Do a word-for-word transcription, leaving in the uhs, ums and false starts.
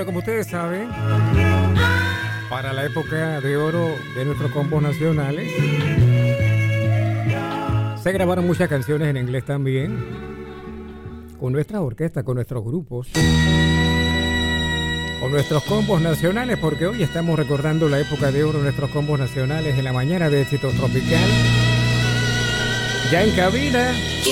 Bueno, como ustedes saben, para la época de oro de nuestros combos nacionales, se grabaron muchas canciones en inglés también, con nuestra orquesta, con nuestros grupos, con nuestros combos nacionales, porque hoy estamos recordando la época de oro de nuestros combos nacionales en la mañana de Éxito Tropical. Ya en cabina,